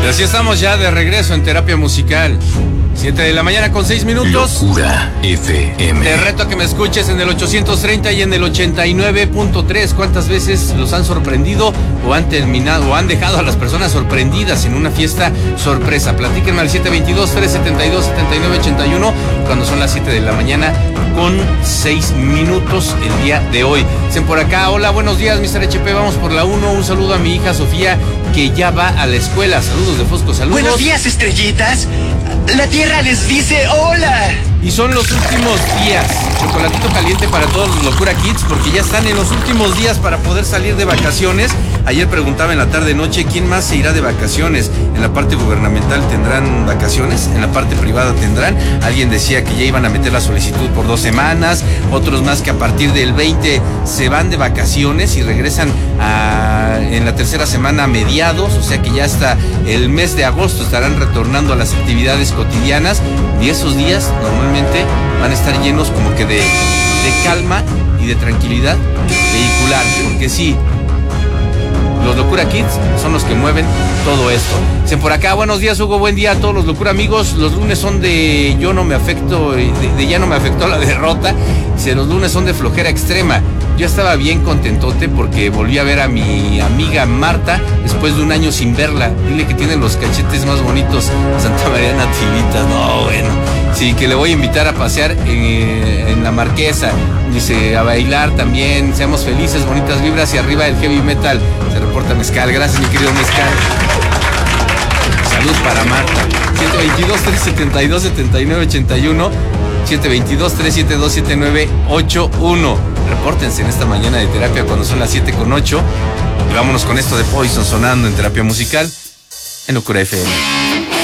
así estamos ya de regreso en Terapia Musical. 7 de la mañana con 6 minutos. Locura FM. Te reto a que me escuches en el 830 y en el 89.3. ¿Cuántas veces los han sorprendido o han terminado o han dejado a las personas sorprendidas en una fiesta sorpresa? Platíquenme al 722-372-7981 cuando son las 7 de la mañana con 6 minutos el día de hoy. Dicen por acá, hola, buenos días, Mr. HP, vamos por la 1. Un saludo a mi hija Sofía, que ya va a la escuela. Saludos de Fosco, saludos. Buenos días, estrellitas. La Tierra les dice hola. Y son los últimos días. Chocolatito caliente para todos los Locura Kids, porque ya están en los últimos días para poder salir de vacaciones. Ayer preguntaba en la tarde-noche quién más se irá de vacaciones. En la parte gubernamental tendrán vacaciones, en la parte privada tendrán. Alguien decía que ya iban a meter la solicitud por 2 semanas, otros más que a partir del 20 se van de vacaciones y regresan en la tercera semana a mediados, o sea que ya hasta el mes de agosto estarán retornando a las actividades cotidianas, y esos días normalmente van a estar llenos como que de calma y de tranquilidad vehicular, porque sí, los Locura Kids son los que mueven todo esto. Dicen por acá, buenos días, Hugo, buen día a todos los Locura amigos. Los lunes son de yo no me afecto, de ya no me afectó la derrota. Dice, los lunes son de flojera extrema. Yo estaba bien contentote porque volví a ver a mi amiga Marta después de un año sin verla. Dile que tiene los cachetes más bonitos, Santa María Nativitas. No, bueno, sí, que le voy a invitar a pasear en la Marquesa. Dice, a bailar también, seamos felices, bonitas vibras y arriba el heavy metal. Se reporta Mezcal, gracias mi querido Mezcal. Salud para Marta. 122-372-7981, 722-372-7981. Repórtense en esta mañana de terapia cuando son las 7:08. Y vámonos con esto de Poison sonando en Terapia Musical en Locura FM.